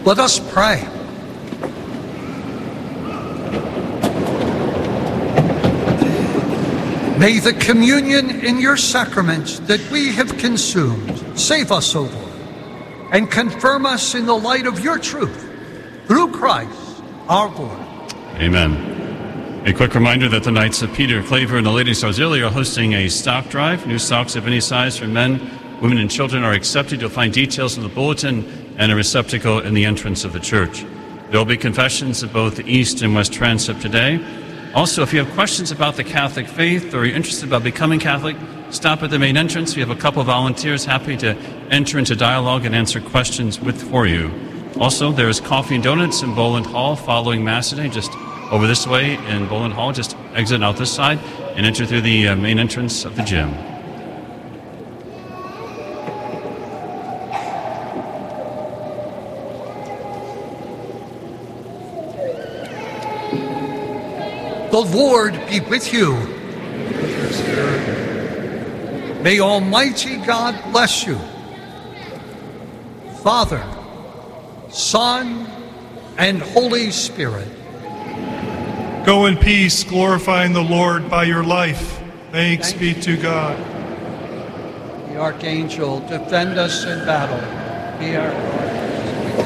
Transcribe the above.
Let us pray. May the communion in your sacraments that we have consumed save us, O Lord, and confirm us in the light of your truth, through Christ our Lord. Amen. A quick reminder that the Knights of Peter Claver and the Ladies Auxiliary are hosting a stock drive. New stocks of any size for men, women, and children are accepted. You'll find details in the bulletin and a receptacle in the entrance of the church. There will be confessions of both the East and West Transept today. Also, if you have questions about the Catholic faith or you're interested about becoming Catholic, stop at the main entrance. We have a couple of volunteers happy to enter into dialogue and answer questions for you. Also, there's coffee and donuts in Boland Hall following Mass today, just over this way in Boland Hall. Just exit out this side and enter through the main entrance of the gym. The Lord be with you. May Almighty God bless you, Father, Son, and Holy Spirit. Go in peace, glorifying the Lord by your life. Thanks be to God. The Archangel, defend us in battle. Be our